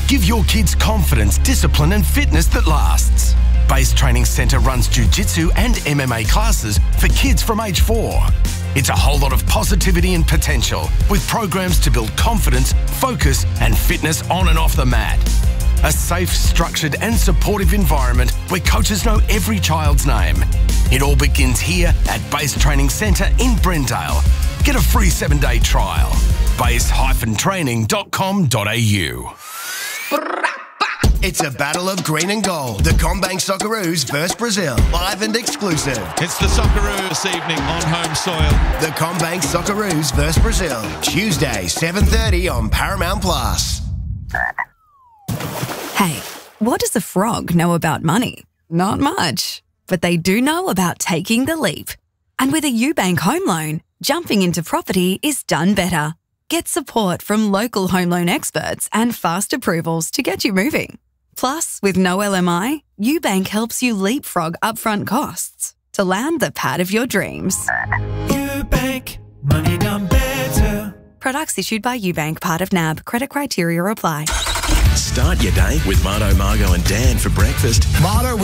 Give your kids confidence, discipline and fitness that lasts. Base Training Centre runs jiu-jitsu and MMA classes for kids from age 4. It's a whole lot of positivity and potential with programs to build confidence, focus and fitness on and off the mat. A safe, structured and supportive environment where coaches know every child's name. It all begins here at Base Training Centre in Brendale. Get a free 7-day trial. base-training.com.au. It's a battle of green and gold. The CommBank Socceroos versus Brazil. Live and exclusive. It's the Socceroos this evening on home soil. The CommBank Socceroos versus Brazil. Tuesday, 7:30 on Paramount Plus. Hey, what does a frog know about money? Not much. But they do know about taking the leap. And with a UBank home loan, jumping into property is done better. Get support from local home loan experts and fast approvals to get you moving. Plus, with no LMI, UBank helps you leapfrog upfront costs to land the pad of your dreams. UBank, money done better. Products issued by UBank, part of NAB. Credit criteria apply. Start your day with Marto, Margot and Dan for breakfast. Marto